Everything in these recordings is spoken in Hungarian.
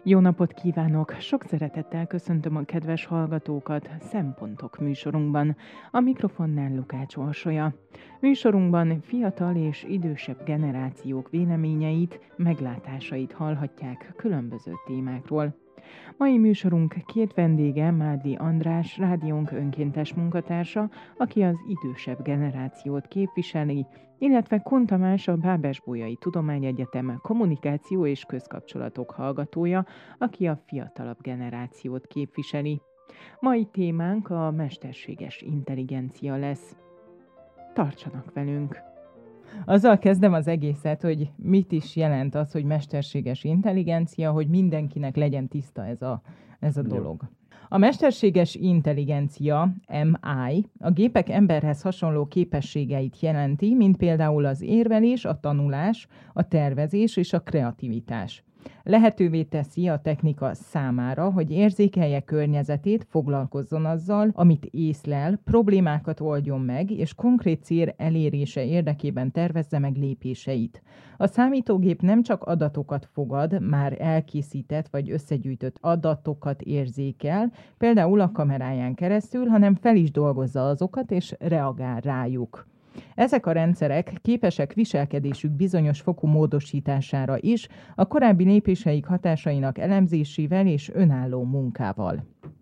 Jó napot kívánok! Sok szeretettel köszöntöm a kedves hallgatókat Szempontok műsorunkban. A mikrofonnál Lukács Orsolya. Műsorunkban fiatal és idősebb generációk véleményeit, meglátásait hallhatják különböző témákról. Mai műsorunk két vendége Mádli András, rádiónk önkéntes munkatársa, aki az idősebb generációt képviseli, illetve Kun Tamás, a Bábes-Bolyai Tudományegyetem kommunikáció és közkapcsolatok hallgatója, aki a fiatalabb generációt képviseli. Mai témánk a mesterséges intelligencia lesz. Tartsanak velünk! Azzal kezdem az egészet, hogy mit is jelent az, hogy mesterséges intelligencia, hogy mindenkinek legyen tiszta ez a dolog. A mesterséges intelligencia, MI, a gépek emberhez hasonló képességeit jelenti, mint például az érvelés, a tanulás, a tervezés és a kreativitás. Lehetővé teszi a technika számára, hogy érzékelje környezetét, foglalkozzon azzal, amit észlel, problémákat oldjon meg, és konkrét cél elérése érdekében tervezze meg lépéseit. A számítógép nem csak adatokat fogad, már elkészített vagy összegyűjtött adatokat érzékel, például a kameráján keresztül, hanem fel is dolgozza azokat és reagál rájuk. Ezek a rendszerek képesek viselkedésük bizonyos fokú módosítására is, a korábbi lépéseik hatásainak elemzésével és önálló munkával.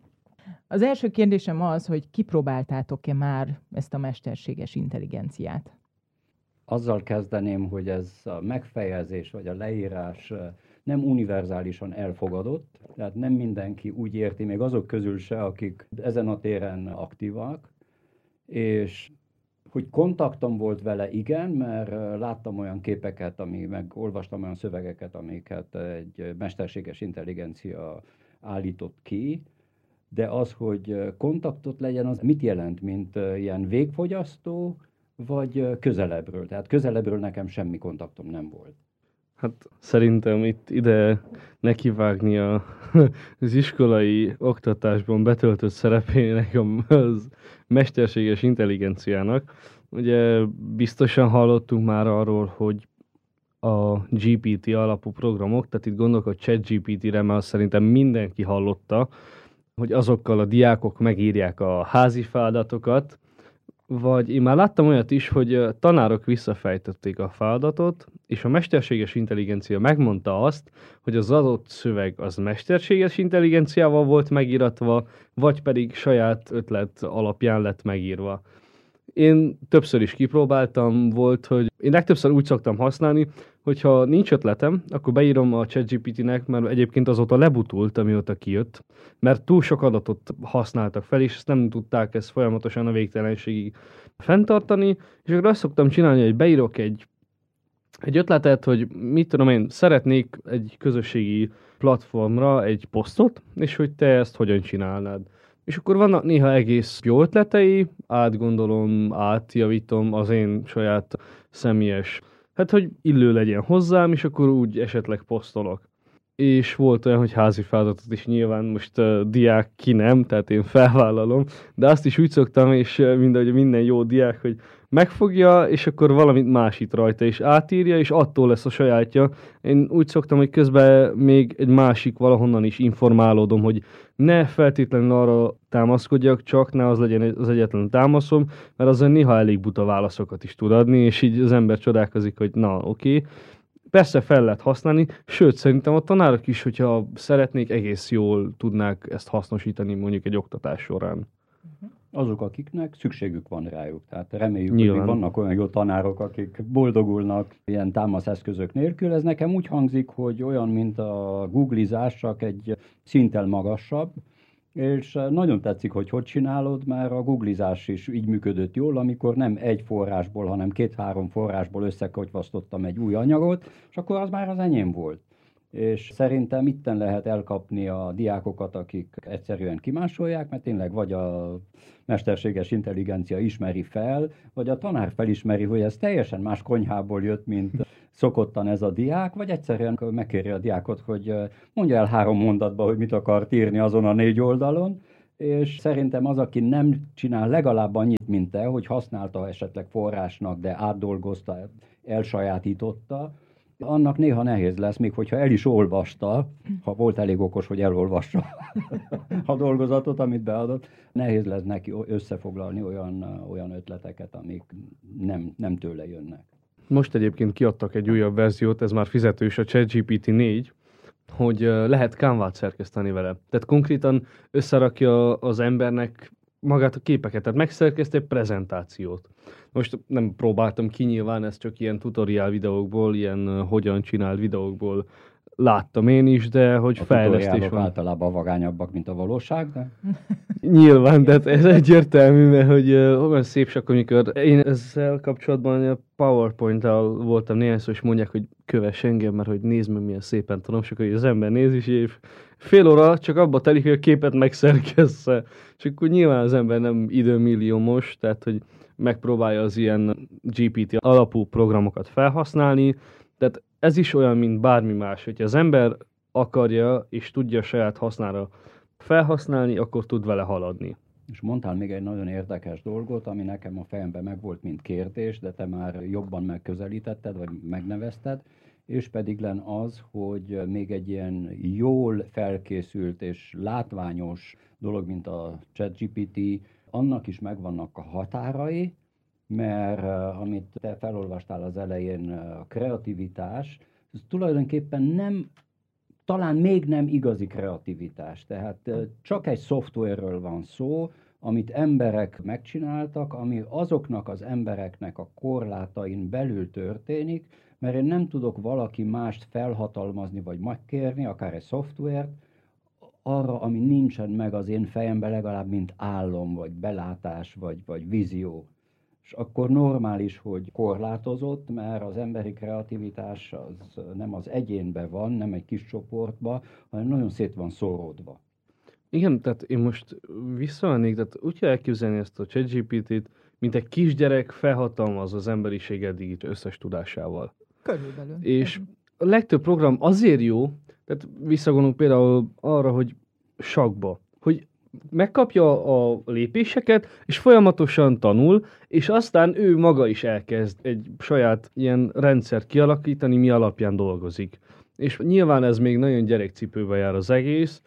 Az első kérdésem az, hogy kipróbáltátok-e már ezt a mesterséges intelligenciát? Azzal kezdeném, hogy ez a megfejezés vagy a leírás nem univerzálisan elfogadott, tehát nem mindenki úgy érti, még azok közül se, akik ezen a téren aktívak, és hogy kontaktom volt vele, igen, mert láttam olyan képeket, meg olvastam olyan szövegeket, amiket egy mesterséges intelligencia állított ki, de az, hogy kontaktot legyen, az mit jelent, mint ilyen végfogyasztó, vagy közelebbről? Tehát közelebbről nekem semmi kontaktom nem volt. Hát szerintem itt ide nekivágni az iskolai oktatásban betöltött szerepének az mesterséges intelligenciának. Ugye biztosan hallottunk már arról, hogy a GPT alapú programok, tehát itt gondolok a ChatGPT-re, mert szerintem mindenki hallotta, hogy azokkal a diákok megírják a házi feladatokat, vagy én már láttam olyat is, hogy tanárok visszafejtették a feladatot, és a mesterséges intelligencia megmondta azt, hogy az adott szöveg az mesterséges intelligenciával volt megíratva, vagy pedig saját ötlet alapján lett megírva. Én többször is kipróbáltam, volt, hogy én legtöbbször úgy szoktam használni, hogyha nincs ötletem, akkor beírom a ChatGPT-nek, mert egyébként azóta lebutult, amióta kijött, mert túl sok adatot használtak fel, és ezt nem tudták ezt folyamatosan a végtelenségig fenntartani, és akkor azt szoktam csinálni, hogy beírok egy ötletet, hogy mit tudom én, szeretnék egy közösségi platformra egy posztot, és hogy te ezt hogyan csinálnád. És akkor vannak néha egész jó ötletei, átgondolom, átjavítom az én saját személyes, hogy illő legyen hozzám, és akkor úgy esetleg posztolok. És volt olyan, hogy házi feladatot is nyilván most diák ki nem, tehát én felvállalom, de azt is úgy szoktam, és mindegy, minden jó diák, hogy megfogja, és akkor valamit másít rajta, és átírja, és attól lesz a sajátja. Én úgy szoktam, hogy közben még egy másik valahonnan is informálódom, hogy ne feltétlenül arra támaszkodjak, csak ne az legyen az egyetlen támaszom, mert azzal néha elég buta válaszokat is tud adni, és így az ember csodálkozik, hogy na, oké. Persze fel lehet használni, sőt, szerintem a tanárok is, hogyha szeretnék, egész jól tudnák ezt hasznosítani mondjuk egy oktatás során. Azok, akiknek szükségük van rájuk. Tehát reméljük, hogy vannak olyan jó tanárok, akik boldogulnak ilyen támaszeszközök nélkül. Ez nekem úgy hangzik, hogy olyan, mint a googlizás, csak egy szinttel magasabb, és nagyon tetszik, hogy csinálod, mert a googlizás is így működött jól, amikor nem egy forrásból, hanem 2-3 forrásból összekotyvasztottam egy új anyagot, és akkor az már az enyém volt. És szerintem itten lehet elkapni a diákokat, akik egyszerűen kimásolják, mert tényleg vagy a mesterséges intelligencia ismeri fel, vagy a tanár felismeri, hogy ez teljesen más konyhából jött, mint szokottan ez a diák, vagy egyszerűen megkéri a diákot, hogy mondja el 3 mondatba, hogy mit akart írni azon a 4 oldalon, és szerintem az, aki nem csinál legalább annyit, mint te, hogy használta esetleg forrásnak, de átdolgozta, elsajátította, annak néha nehéz lesz, még hogyha el is olvasta, ha volt elég okos, hogy elolvassa a dolgozatot, amit beadott, nehéz lesz neki összefoglalni olyan ötleteket, amik nem tőle jönnek. Most egyébként kiadtak egy újabb verziót, ez már fizetős, a ChatGPT 4, hogy lehet Canvát szerkeszteni vele. Tehát konkrétan összerakja az embernek magát a képeket, tehát megszerkeszt egy prezentációt. Most nem próbáltam ki, nyilván ez csak ilyen tutoriál videókból, ilyen hogyan csinál videókból láttam én is, de hogy fejlesztés van. Általában vagányabbak, mint a valóság, de... Nyilván, de ez egyértelmű, mert hogy olyan szép csak, amikor én ezzel kapcsolatban a PowerPoint-tal voltam néhányszor, és mondják, hogy kövess engem, mert hogy nézd meg, milyen szépen tudom, és akkor az ember néz, és fél óra csak abba telik, hogy a képet megszerkessze. És akkor nyilván az ember nem időmilliómos, tehát hogy megpróbálja az ilyen GPT alapú programokat felhasználni, tehát ez is olyan, mint bármi más, hogyha az ember akarja és tudja saját hasznára felhasználni, akkor tud vele haladni. És mondtál még egy nagyon érdekes dolgot, ami nekem a fejemben megvolt, mint kérdés, de te már jobban megközelítetted, vagy megnevezted, és pedig len az, hogy még egy ilyen jól felkészült és látványos dolog, mint a ChatGPT, annak is megvannak a határai, mert amit te felolvastál az elején, a kreativitás, ez tulajdonképpen talán még nem igazi kreativitás. Tehát csak egy szoftverről van szó, amit emberek megcsináltak, ami azoknak az embereknek a korlátain belül történik, mert én nem tudok valaki mást felhatalmazni vagy megkérni, akár egy szoftvert, arra, ami nincsen meg az én fejemben legalább, mint álom, vagy belátás, vagy vízió. És akkor normális, hogy korlátozott, mert az emberi kreativitás az nem az egyénben van, nem egy kis csoportban, hanem nagyon szét van szóródva. Igen, tehát én most visszamennék, tehát úgy kell elképzelni ezt a ChatGPT-t, mint egy kisgyerek felhatalmaz az emberiség eddig összes tudásával. Körülbelül. És a legtöbb program azért jó, tehát visszagondolunk például arra, hogy sakkba, hogy megkapja a lépéseket, és folyamatosan tanul, és aztán ő maga is elkezd egy saját ilyen rendszert kialakítani, mi alapján dolgozik. És nyilván ez még nagyon gyerekcipőbe jár az egész,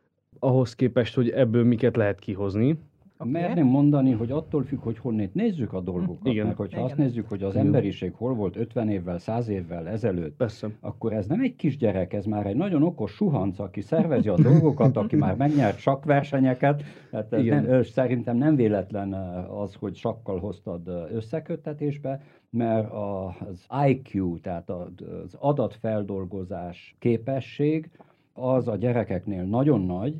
ahhoz képest, hogy ebből miket lehet kihozni. Merném mondani, hogy attól függ, hogy honnét nézzük a dolgokat. Igen. Mert hogyha azt nézzük, hogy az emberiség hol volt 50 évvel, 100 évvel ezelőtt, persze, akkor ez nem egy kisgyerek, ez már egy nagyon okos suhanc, aki szervezi a dolgokat, aki már megnyert sakkversenyeket. Tehát szerintem nem véletlen az, hogy sakkal hoztad összeköttetésbe, mert az IQ, tehát az adatfeldolgozás képesség, az a gyerekeknél nagyon nagy,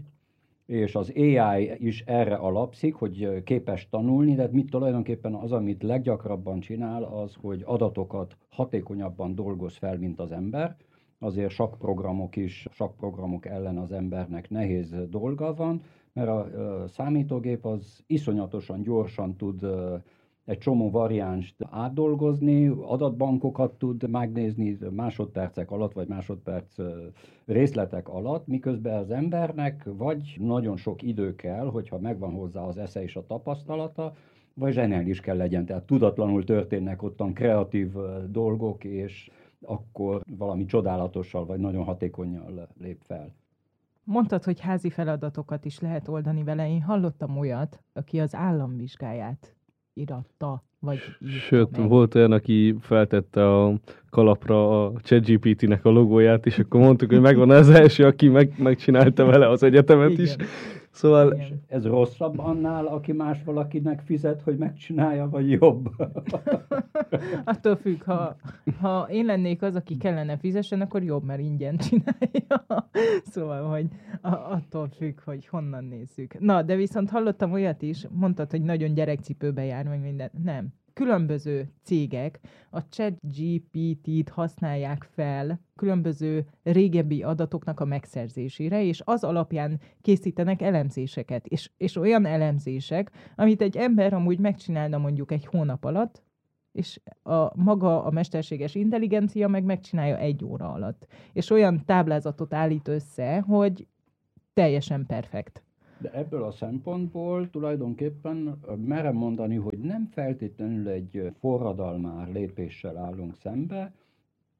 és az AI is erre alapszik, hogy képes tanulni, de tulajdonképpen az, amit leggyakrabban csinál, az, hogy adatokat hatékonyabban dolgoz fel, mint az ember. Azért sakkprogramok ellen az embernek nehéz dolga van, mert a számítógép az iszonyatosan gyorsan tud egy csomó variánst átdolgozni, adatbankokat tud megnézni másodpercek alatt, vagy másodperc részletek alatt, miközben az embernek vagy nagyon sok idő kell, hogyha megvan hozzá az esze és a tapasztalata, vagy zseniális kell legyen, tehát tudatlanul történnek ottan kreatív dolgok, és akkor valami csodálatossal, vagy nagyon hatékonnyal lép fel. Mondtad, hogy házi feladatokat is lehet oldani vele. Én hallottam olyat, aki az államvizsgáját iratta, vagy sőt, volt olyan, aki feltette a kalapra a ChatGPT-nek a logóját, és akkor mondtuk, hogy megvan az első, aki megcsinálta vele az egyetemet igen. is. Szóval... Igen. Ez rosszabb annál, aki más valakinek fizet, hogy megcsinálja, vagy jobb? Attól függ, ha én lennék az, aki kellene fizessen, akkor jobb, mert ingyen csinálja. Szóval, hogy attól függ, hogy honnan nézzük. Na, de viszont hallottam olyat is, mondtad, hogy nagyon gyerekcipőbe jár, meg minden. Nem. Különböző cégek a ChatGPT-t használják fel különböző régebbi adatoknak a megszerzésére, és az alapján készítenek elemzéseket. És olyan elemzések, amit egy ember amúgy megcsinálna mondjuk egy hónap alatt, és maga a mesterséges intelligencia megcsinálja 1 óra alatt. És olyan táblázatot állít össze, hogy teljesen perfekt. De ebből a szempontból tulajdonképpen merem mondani, hogy nem feltétlenül egy forradalmár lépéssel állunk szembe,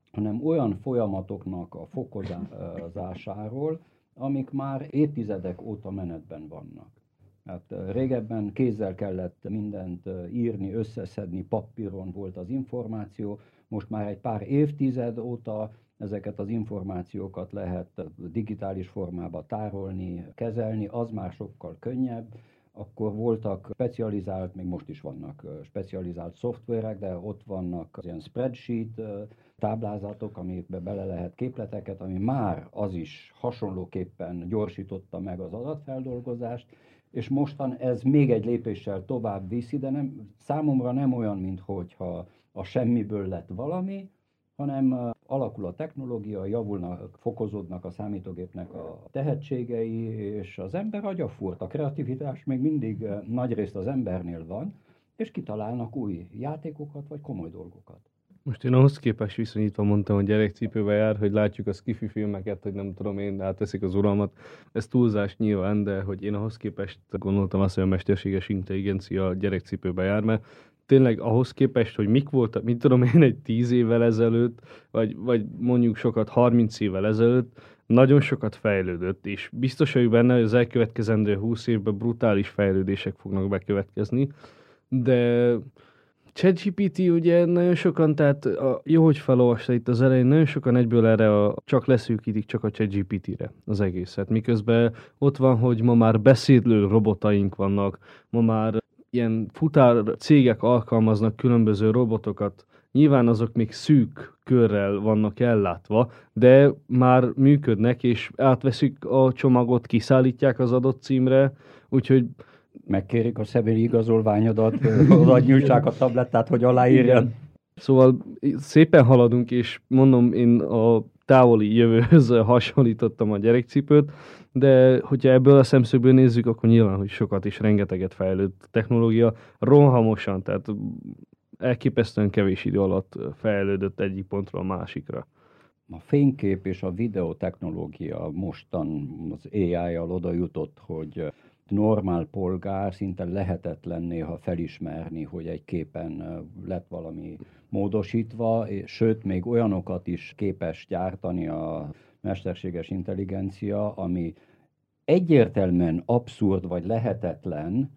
hanem olyan folyamatoknak a fokozásáról, amik már évtizedek óta menetben vannak. Hát régebben kézzel kellett mindent írni, összeszedni, papíron volt az információ, most már egy pár évtized óta ezeket az információkat lehet digitális formába tárolni, kezelni, az már sokkal könnyebb. Akkor voltak specializált, még most is vannak specializált szoftverek, de ott vannak ilyen spreadsheet táblázatok, amikbe bele lehet képleteket, ami már az is hasonlóképpen gyorsította meg az adatfeldolgozást, és mostan ez még egy lépéssel tovább viszi, de számomra nem olyan, minthogyha a semmiből lett valami, hanem alakul a technológia, javulnak, fokozódnak a számítógépnek a tehetségei, és az ember agyafúrt, a kreativitás még mindig nagyrészt az embernél van, és kitalálnak új játékokat, vagy komoly dolgokat. Most én ahhoz képest viszonyítva mondtam, hogy gyerekcipőbe jár, hogy látjuk a skifi filmeket, hogy nem tudom én, átveszik az uralmat. Ez túlzás nyilván, de hogy én ahhoz képest gondoltam azt, hogy a mesterséges intelligencia gyerekcipőbe jár, mert tényleg ahhoz képest, hogy mik voltak, mit tudom én, egy 10 évvel ezelőtt, vagy mondjuk sokat 30 évvel ezelőtt, nagyon sokat fejlődött, és biztos vagyok benne, hogy az elkövetkezendő 20 évben brutális fejlődések fognak bekövetkezni, de ChatGPT ugye nagyon sokan, tehát jó, hogy felolvasta itt az elején, nagyon sokan egyből erre csak leszűkítik csak a ChatGPT-re az egészet. Miközben ott van, hogy ma már beszédlő robotaink vannak, ma már ilyen futár cégek alkalmaznak különböző robotokat. Nyilván azok még szűk körrel vannak ellátva, de már működnek, és átveszik a csomagot, kiszállítják az adott címre, úgyhogy megkérik a személyi igazolványodat, oda nyújtsák a tablettát, hogy aláírjan. Szóval szépen haladunk, és mondom, én a távoli jövőhöz hasonlítottam a gyerekcipőt, de hogyha ebből a szemszögből nézzük, akkor nyilván, hogy sokat és rengeteget fejlődött a technológia, rohamosan, tehát elképesztően kevés idő alatt fejlődött egyik pontról a másikra. A fénykép és a videó technológia mostan az AI-jal oda jutott, hogy normál polgár szinte lehetetlen néha felismerni, hogy egy képen lett valami módosítva, sőt, még olyanokat is képes gyártani a mesterséges intelligencia, ami egyértelműen abszurd vagy lehetetlen,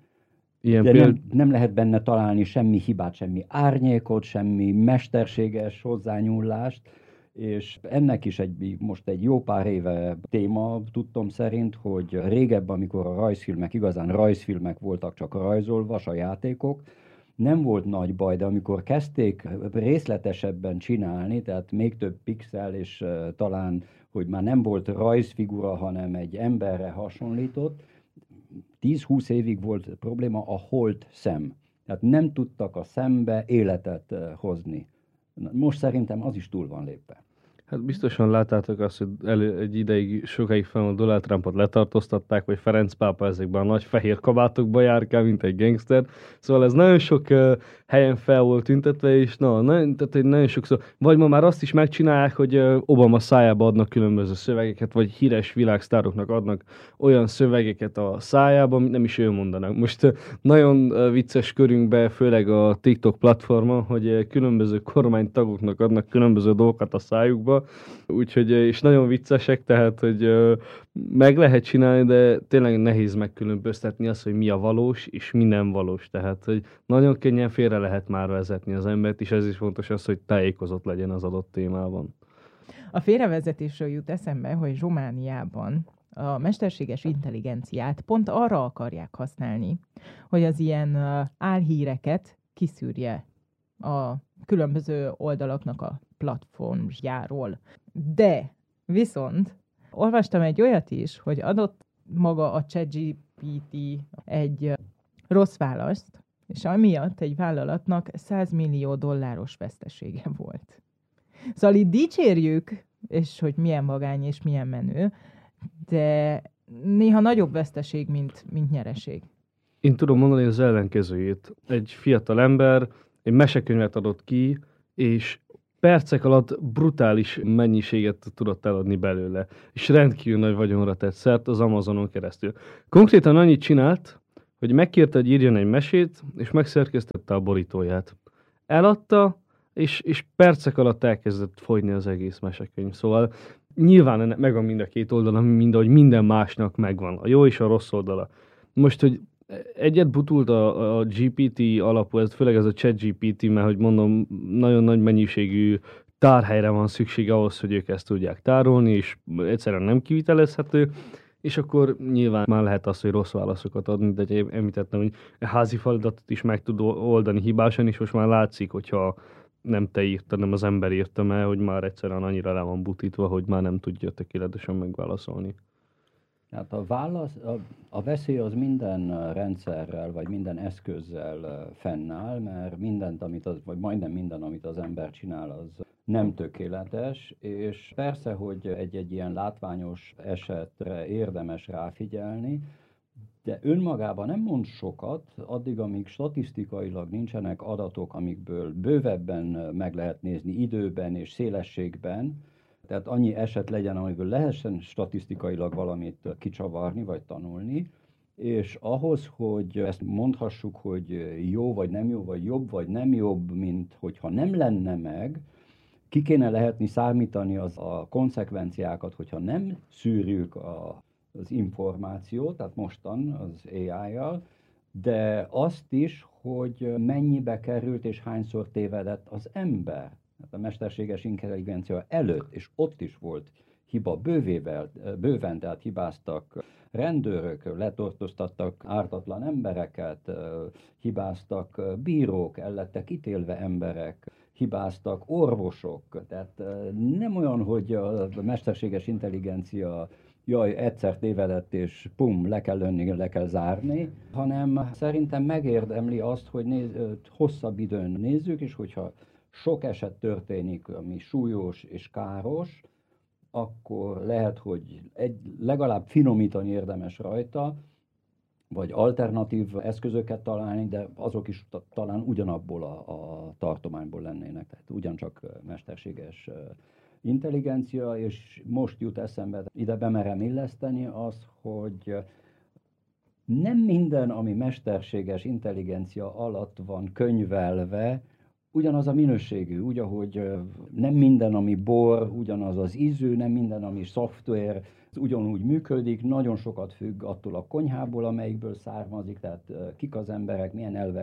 de nem lehet benne találni semmi hibát, semmi árnyékot, semmi mesterséges hozzányúlást, és ennek is most egy jó pár éve téma, tudtom szerint, hogy régebben, amikor a rajzfilmek, igazán rajzfilmek voltak csak rajzolva, a játékok, nem volt nagy baj, de amikor kezdték részletesebben csinálni, tehát még több pixel, és talán, hogy már nem volt rajzfigura, hanem egy emberre hasonlított, 10-20 évig volt probléma a holt szem. Tehát nem tudtak a szembe életet hozni. Most szerintem az is túl van lépve. Hát biztosan láttátok azt, hogy egy ideig, sokáig fel a Donald Trumpot letartóztatták, vagy Ferenc pápa ezekben a nagy fehér kabátokba járkál, mint egy gangster. Szóval ez nagyon sok helyen fel volt tüntetve, és nagyon sokszor, vagy ma már azt is megcsinálják, hogy Obama szájába adnak különböző szövegeket, vagy híres világsztároknak adnak olyan szövegeket a szájába, amit nem is ő mondanak. Most nagyon vicces körünkben, főleg a TikTok platformon, hogy különböző kormánytagoknak adnak különböző dolgokat a szájukba, úgyhogy, és nagyon viccesek, tehát, hogy meg lehet csinálni, de tényleg nehéz megkülönböztetni azt, hogy mi a valós, és mi nem valós. Tehát, hogy nagyon könnyen félre lehet már vezetni az embert, és ez is fontos az, hogy tájékozott legyen az adott témában. A félrevezetésről jut eszembe, hogy Romániában a mesterséges intelligenciát pont arra akarják használni, hogy az ilyen álhíreket kiszűrje a különböző oldalaknak a platformjáról. De viszont olvastam egy olyat is, hogy adott maga a ChatGPT egy rossz választ, és amiatt egy vállalatnak $100 millió vesztesége volt. Szóval itt dicsérjük, és hogy milyen vagány és milyen menő, de néha nagyobb veszteség, mint nyereség. Én tudom mondani az ellenkezőjét. Egy fiatal ember egy mesekönyvet adott ki, és percek alatt brutális mennyiséget tudott eladni belőle, és rendkívül nagy vagyonra tett szert az Amazonon keresztül. Konkrétan annyit csinált, hogy megkérte, hogy írjon egy mesét, és megszerkesztette a borítóját. Eladta, és percek alatt elkezdett fogyni az egész mesekönyv. Szóval nyilván megvan mind a két oldala, mind ahogy minden másnak megvan, a jó és a rossz oldala. Most, hogy egyet butult a GPT alapú, ez főleg ez a ChatGPT, mert hogy mondom, nagyon nagy mennyiségű tárhelyre van szükség ahhoz, hogy ők ezt tudják tárolni, és egyszerűen nem kivitelezhető, és akkor nyilván már lehet az, hogy rossz válaszokat adni, de említettem, hogy a házi feladatot is meg tud oldani hibásan, és most már látszik, hogyha nem te írtad, nem az ember írta, mert hogy már egyszerűen annyira le van butítva, hogy már nem tudja tökéletesen megválaszolni. Hát a veszély az minden rendszerrel, vagy minden eszközzel fennáll, mert vagy majdnem minden, amit az ember csinál, az nem tökéletes, és persze, hogy egy ilyen látványos esetre érdemes ráfigyelni, de önmagában nem mond sokat, addig, amíg statisztikailag nincsenek adatok, amikből bővebben meg lehet nézni időben és szélességben, tehát annyi eset legyen, amiből lehessen statisztikailag valamit kicsavarni vagy tanulni, és ahhoz, hogy ezt mondhassuk, hogy jó vagy nem jó, vagy jobb vagy nem jobb, mint hogyha nem lenne meg, ki kéne lehetni számítani a konszekvenciákat, hogyha nem szűrjük az információt, tehát mostan az AI-jal, de azt is, hogy mennyibe került és hányszor tévedett az ember. A mesterséges intelligencia előtt, és ott is volt hiba bőven, tehát hibáztak rendőrök, letartóztattak ártatlan embereket, hibáztak bírók, el lettek ítélve emberek, hibáztak orvosok. Tehát nem olyan, hogy a mesterséges intelligencia egyszer tévedett, és pum, le kell lönni, le kell zárni, hanem szerintem megérdemli azt, hogy hosszabb időn nézzük, és hogyha sok eset történik, ami súlyos és káros, akkor lehet, hogy legalább finomítani érdemes rajta, vagy alternatív eszközöket találni, de azok is talán ugyanabból a tartományból lennének, tehát ugyancsak mesterséges intelligencia, és most jut eszembe, ide bemerem illeszteni az, hogy nem minden, ami mesterséges intelligencia alatt van könyvelve, ugyanaz a minőségű, úgy, ahogy nem minden, ami bor, ugyanaz az ízű, nem minden, ami szoftver, ugyanúgy működik, nagyon sokat függ attól a konyhából, amelyikből származik, tehát kik az emberek,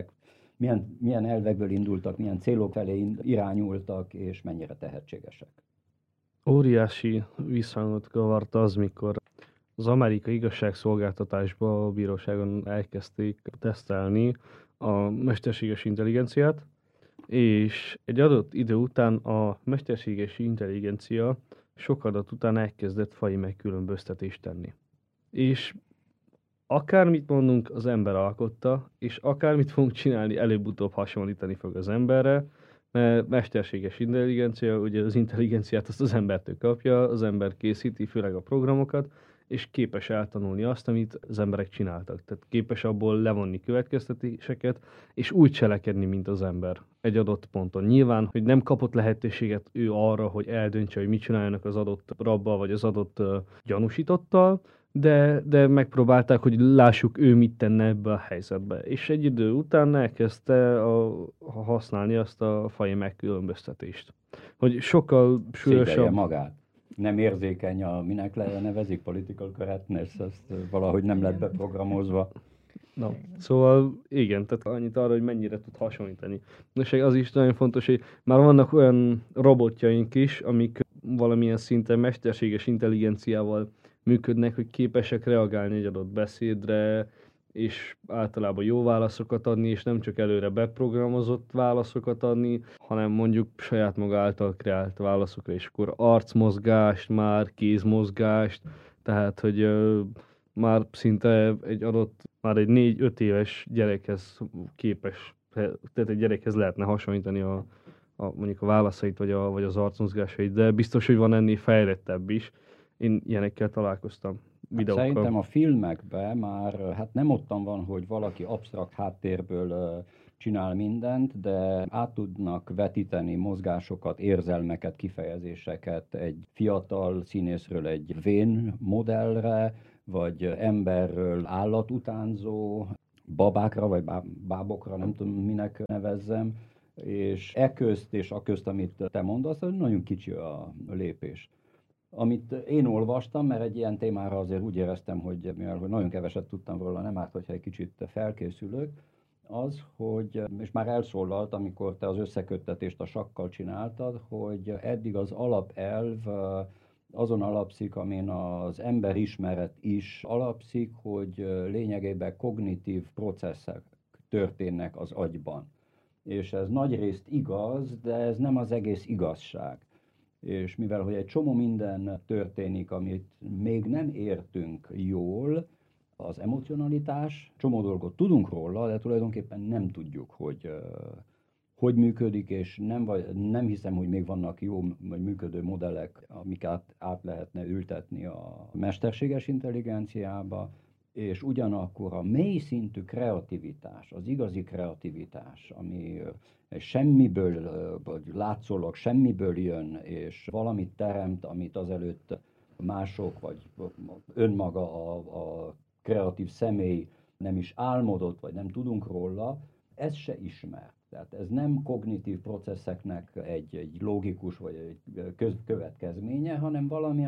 milyen elvekből indultak, milyen célok felé irányultak, és mennyire tehetségesek. Óriási visszhangot kavart az, mikor az amerikai igazságszolgáltatásban a bíróságon elkezdték tesztelni a mesterséges intelligenciát, és egy adott idő után a mesterséges intelligencia sok adat után elkezdett faji megkülönböztetést tenni. És akármit mondunk, az ember alkotta, és akármit fogunk csinálni, előbb-utóbb hasonlítani fog az emberre, mert mesterséges intelligencia, ugye az intelligenciát azt az embertől kapja, az ember készíti, főleg a programokat, és képes eltanulni azt, amit az emberek csináltak. Tehát képes abból levonni következtetéseket, és úgy cselekedni, mint az ember egy adott ponton. Nyilván, hogy nem kapott lehetőséget ő arra, hogy eldöntse, hogy mit csináljanak az adott rabbal, vagy az adott gyanúsítottal, de megpróbálták, hogy lássuk ő mit tenne ebbe a helyzetbe. És egy idő után elkezdte használni azt a faji megkülönböztetést. Hogy sokkal súlyosabb... magát. Nem érzékeny, minek nevezik political correctness, azt valahogy nem lett beprogramozva. No. Szóval igen, tehát annyit arra, hogy mennyire tud hasonlítani. És az is nagyon fontos, hogy már vannak olyan robotjaink is, amik valamilyen szinten mesterséges intelligenciával működnek, hogy képesek reagálni egy adott beszédre, és általában jó válaszokat adni, és nem csak előre beprogramozott válaszokat adni, hanem mondjuk saját maga által kreált válaszokra, és akkor arcmozgást, már kézmozgást, tehát hogy már szinte egy adott, már egy 4-5 éves gyerekhez képes, tehát egy gyerekhez lehetne hasonlítani mondjuk a válaszait, vagy az arcmozgásait, de biztos, hogy van ennél fejlettebb is. Én ilyenekkel találkoztam. Videókkal. Szerintem a filmekben már nem ottan van, hogy valaki absztrakt háttérből csinál mindent, de át tudnak vetíteni mozgásokat, érzelmeket, kifejezéseket egy fiatal színészről egy vén modellre, vagy emberről állatutánzó, babákra, vagy bábokra, nem tudom minek nevezzem, És közt és közt, amit te mondasz, az nagyon kicsi a lépés. Amit én olvastam, mert egy ilyen témára azért úgy éreztem, hogy mivel nagyon keveset tudtam róla, nem árt, hogyha egy kicsit felkészülök, az, hogy, és már elszólalt, amikor te az összeköttetést a sakkal csináltad, hogy eddig az alapelv azon alapszik, amin az emberismeret is alapszik, hogy lényegében kognitív processzek történnek az agyban. És ez nagyrészt igaz, de ez nem az egész igazság. És mivel, hogy egy csomó minden történik, amit még nem értünk jól, az emocionalitás, csomó dolgot tudunk róla, de tulajdonképpen nem tudjuk, hogy működik, és nem hiszem, hogy még vannak jó vagy működő modellek, amiket át lehetne ültetni a mesterséges intelligenciába, és ugyanakkor a mély szintű kreativitás, az igazi kreativitás, ami semmiből, vagy látszólag semmiből jön, és valamit teremt, amit azelőtt mások, vagy önmaga a kreatív személy nem is álmodott, vagy nem tudunk róla, ez se ismert. Tehát ez nem kognitív processzeknek egy logikus, vagy egy következménye, hanem valami,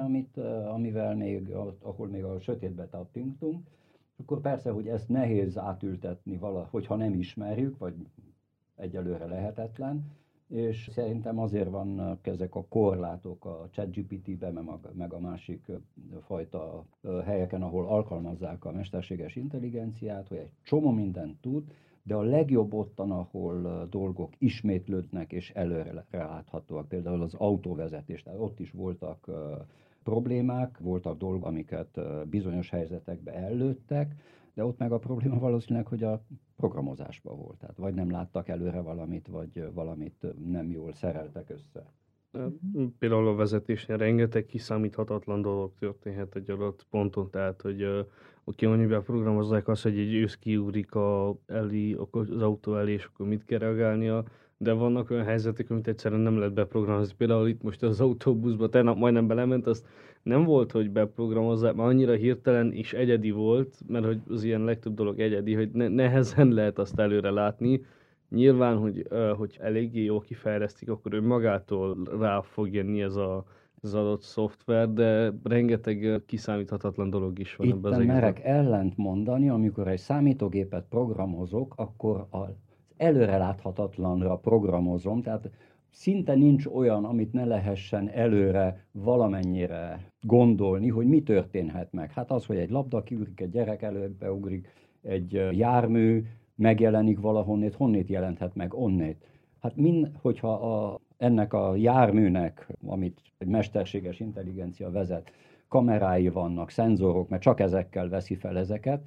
amivel ahol még a sötétbe tappintunk, akkor persze, hogy ezt nehéz átültetni hogyha nem ismerjük, vagy egyelőre lehetetlen, és szerintem azért vannak ezek a korlátok a ChatGPT-ben, meg a másik fajta helyeken, ahol alkalmazzák a mesterséges intelligenciát, hogy egy csomó mindent tud, de a legjobb ottan, ahol dolgok ismétlődnek és előre láthatóak, például az autóvezetés, tehát ott is voltak problémák, voltak dolgok, amiket bizonyos helyzetekben ellőttek, de ott meg a probléma valószínűleg, hogy a programozásban volt. Tehát vagy nem láttak előre valamit, vagy valamit nem jól szereltek össze. Például a vezetésnél rengeteg kiszámíthatatlan dolog történhet egy adott ponton, tehát hogy mivel programozzák azt, hogy egy ősz kiugrik az autó elé, és akkor mit kell reagálnia, de vannak olyan helyzetek, amit egyszerűen nem lehet beprogramozni. Például itt most az autóbuszba tegnap majdnem belement, azt nem volt, hogy beprogramozzák, mert annyira hirtelen és egyedi volt, mert hogy az ilyen legtöbb dolog egyedi, hogy nehezen lehet azt előre látni. Nyilván, hogy eléggé jól kifejlesztik, akkor ő magától rá fog jönni ez az adott szoftver, de rengeteg kiszámíthatatlan dolog is van ebben az egészben. Itt merek ellent mondani, amikor egy számítógépet programozok, akkor az előreláthatatlanra programozom, tehát szinte nincs olyan, amit ne lehessen előre valamennyire gondolni, hogy mi történhet meg. Hát az, hogy egy labda kiugrik, egy gyerek előbe ugrik, egy jármű megjelenik valahonnét, honnét jelenthet meg onnét. Hát hogyha ennek a járműnek, amit egy mesterséges intelligencia vezet, kamerái vannak, szenzorok, mert csak ezekkel veszi fel ezeket,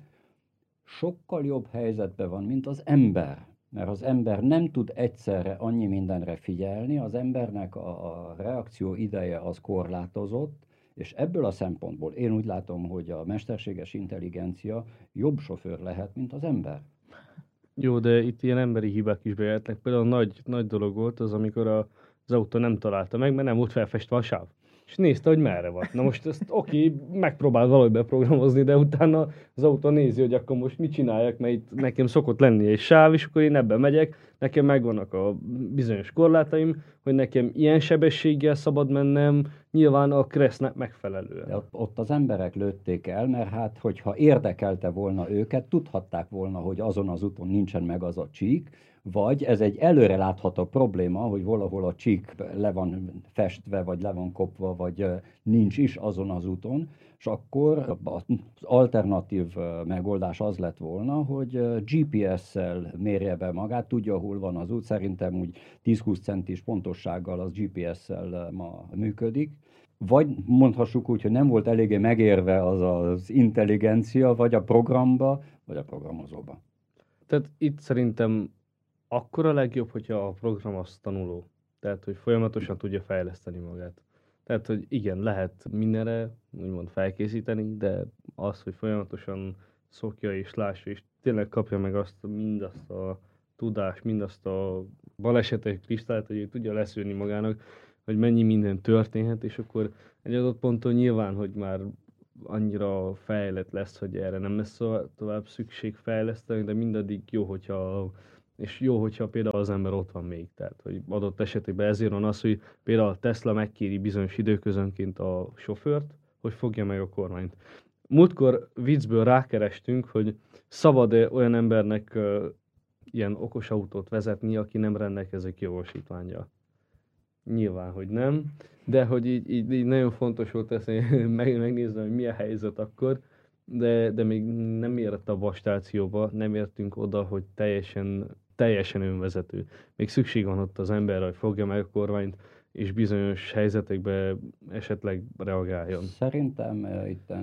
sokkal jobb helyzetben van, mint az ember. Mert az ember nem tud egyszerre annyi mindenre figyelni, az embernek a reakció ideje az korlátozott, és ebből a szempontból én úgy látom, hogy a mesterséges intelligencia jobb sofőr lehet, mint az ember. Jó, de itt ilyen emberi hibák is bejöhetnek. Például nagy dolog volt az, amikor az autó nem találta meg, mert nem volt felfestve a sáv. És nézte, hogy merre van. Na most ezt megpróbál valahogy beprogramozni, de utána az autó nézi, hogy akkor most mit csináljak, mert itt nekem szokott lenni egy sáv, és akkor én ebben megyek, nekem megvannak a bizonyos korlátaim, hogy nekem ilyen sebességgel szabad mennem, nyilván a Crestnek megfelelően. De ott az emberek lőtték el, mert hát, hogyha érdekelte volna őket, tudhatták volna, hogy azon az úton nincsen meg az a csík, vagy ez egy előrelátható probléma, hogy valahol a csík le van festve, vagy le van kopva, vagy nincs is azon az úton, és akkor az alternatív megoldás az lett volna, hogy GPS-szel mérje be magát, tudja, hol van az út, szerintem úgy 10-20 centis pontossággal az GPS-szel ma működik. Vagy mondhassuk úgy, hogy nem volt eléggé megérve az intelligencia, vagy a programba, vagy a programozóba. Tehát itt szerintem akkor a legjobb, hogyha a program az tanuló. Tehát, hogy folyamatosan tudja fejleszteni magát. Tehát, hogy igen, lehet mindenre úgymond felkészíteni, de az, hogy folyamatosan szokja és lássa, és tényleg kapja meg mindazt a tudást, mindazt a balesetek kristályt, hogy ő tudja leszűrni magának, hogy mennyi minden történhet, és akkor egy adott ponton nyilván, hogy már annyira fejlett lesz, hogy erre nem lesz tovább szükség fejleszteni, de mindaddig jó, hogyha és jó, hogyha például az ember ott van még. Tehát, hogy adott esetében ezért van az, hogy például a Tesla megkéri bizonyos időközönként a sofőrt, hogy fogja meg a kormányt. Múltkor viccből rákerestünk, hogy szabad-e olyan embernek ilyen okos autót vezetni, aki nem rendelkezik jogosítvánnyal. Nyilván, hogy nem, de hogy így nagyon fontos volt ezt megnézni, hogy mi a helyzet akkor, de még nem érett a vastációba, nem értünk oda, hogy teljesen önvezető. Még szükség van ott az emberre, hogy fogja meg a kormányt, és bizonyos helyzetekben esetleg reagáljon. Szerintem itt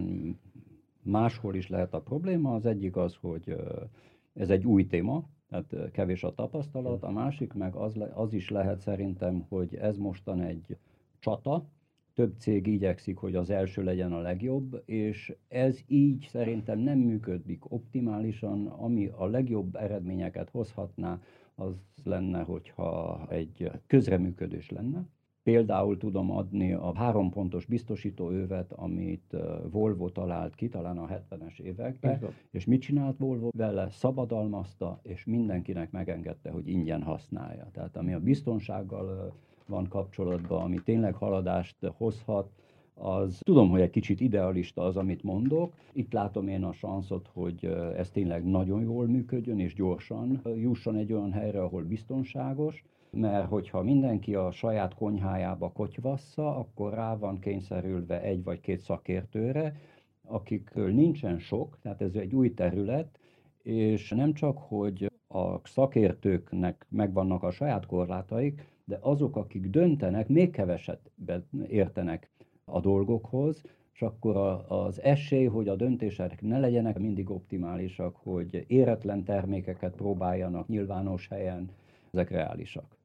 máshol is lehet a probléma. Az egyik az, hogy ez egy új téma, tehát kevés a tapasztalat. A másik meg az is lehet szerintem, hogy ez mostan egy csata. Több cég igyekszik, hogy az első legyen a legjobb, és ez így szerintem nem működik optimálisan. Ami a legjobb eredményeket hozhatná, az lenne, hogyha egy közreműködés lenne. Például tudom adni a 3 pontos biztosítóövet, amit Volvo talált ki, talán a 70-es években, és mit csinált Volvo vele? Szabadalmazta, és mindenkinek megengedte, hogy ingyen használja. Tehát ami a biztonsággal van kapcsolatban, ami tényleg haladást hozhat, az tudom, hogy egy kicsit idealista az, amit mondok. Itt látom én a sanszot, hogy ez tényleg nagyon jól működjön, és gyorsan jusson egy olyan helyre, ahol biztonságos, mert hogyha mindenki a saját konyhájába kotyvassza, akkor rá van kényszerülve 1 vagy 2 szakértőre, akikről nincsen sok, tehát ez egy új terület, és nem csak, hogy a szakértőknek megvannak a saját korlátaik, de azok, akik döntenek, még keveset értenek a dolgokhoz, és akkor az esély, hogy a döntések ne legyenek mindig optimálisak, hogy éretlen termékeket próbáljanak nyilvános helyen, ezek reálisak.